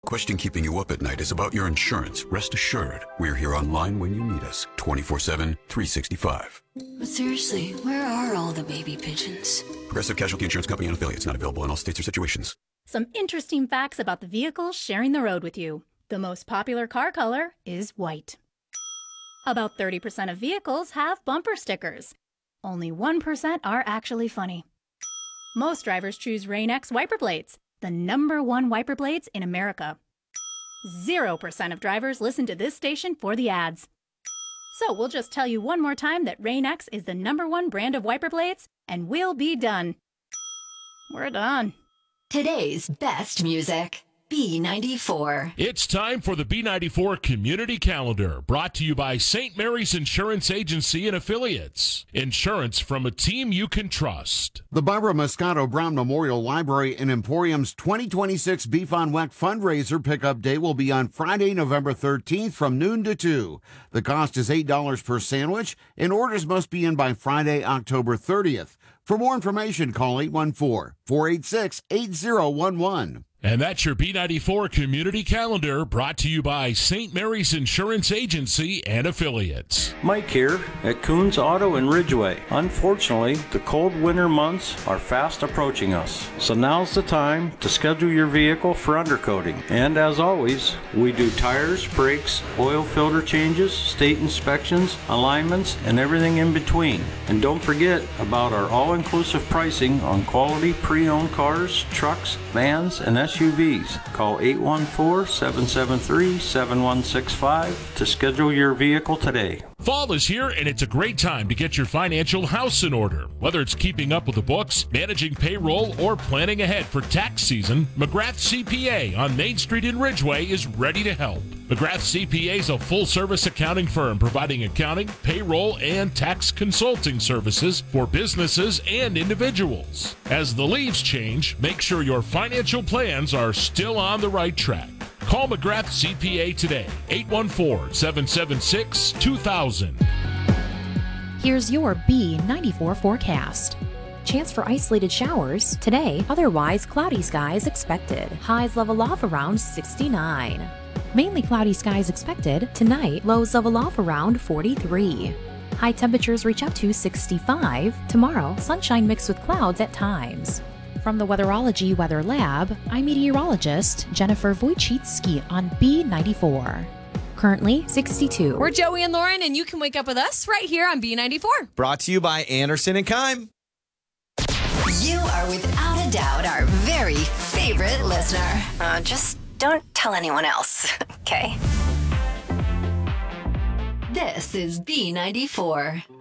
question keeping you up at night is about your insurance, rest assured, we're here online when you need us, 24/7, 365. But seriously, where are all the baby pigeons? Progressive Casualty Insurance Company and affiliates, not available in all states or situations. Some interesting facts about the vehicles sharing the road with you. The most popular car color is white. About 30% of vehicles have bumper stickers. Only 1% are actually funny. Most drivers choose Rain-X wiper blades, the #1 wiper blades in America. 0% of drivers listen to this station for the ads. So we'll just tell you one more time that Rain-X is the #1 brand of wiper blades, and we'll be done. We're done. Today's best music. B94. It's time for the B94 Community Calendar, brought to you by St. Mary's Insurance Agency and affiliates. Insurance from a team you can trust. The Barbara Moscato Brown Memorial Library and Emporium's 2026 Beef on Weck fundraiser pickup day will be on Friday, November 13th from noon to 2. The cost is $8 per sandwich, and orders must be in by Friday, October 30th. For more information, call 814-486-8011. And that's your B94 Community Calendar, brought to you by St. Mary's Insurance Agency and affiliates. Mike here at Coons Auto in Ridgeway. Unfortunately, the cold winter months are fast approaching us, so now's the time to schedule your vehicle for undercoating. And as always, we do tires, brakes, oil filter changes, state inspections, alignments, and everything in between. And don't forget about our all-inclusive pricing on quality pre-owned cars, trucks, vans, and SUVs. Call 814-773-7165 to schedule your vehicle today. Fall is here, and it's a great time to get your financial house in order. Whether it's keeping up with the books, managing payroll, or planning ahead for tax season, McGrath CPA on Main Street in Ridgeway is ready to help. McGrath CPA is a full-service accounting firm providing accounting, payroll, and tax consulting services for businesses and individuals. As the leaves change, make sure your financial plans are still on the right track. Call McGrath CPA today, 814-776-2000. Here's your B94 forecast. Chance for isolated showers today, otherwise cloudy skies expected. Highs level off around 69. Mainly cloudy skies expected tonight, lows level off around 43. High temperatures reach up to 65. Tomorrow, sunshine mixed with clouds at times. From the Weatherology Weather Lab, I'm meteorologist Jennifer Wojcicki on B94. Currently 62. We're Joey and Lauren, and you can wake up with us right here on B94. Brought to you by Anderson and Keim. You are without a doubt our very favorite listener. Just don't tell anyone else, okay? This is B94.